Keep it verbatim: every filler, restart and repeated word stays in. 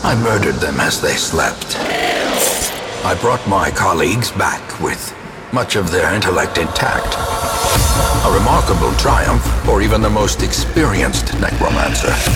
I murdered them as they slept. I brought my colleagues back with much of their intellect intact. A remarkable triumph for even the most experienced necromancer.